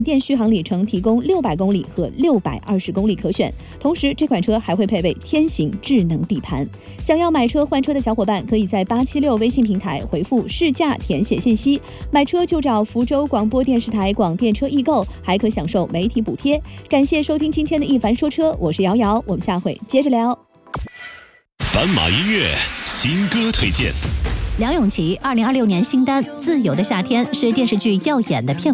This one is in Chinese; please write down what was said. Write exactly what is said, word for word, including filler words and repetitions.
电续航里程提供六百公里和六百二十公里可选，同时这款车还会配备天行智能底盘。想要买车换车的小伙伴，可以在八七六微信平台回复试驾填写信息，买车就找福州广播电视台广电车易购，还可享受媒体补贴。感谢收听今天的一凡说车，我是瑶瑶，我们下回接着聊。 斑马音乐新歌推荐。 梁咏琪二零二六年新单《自由的夏天》是电视剧《耀眼》的片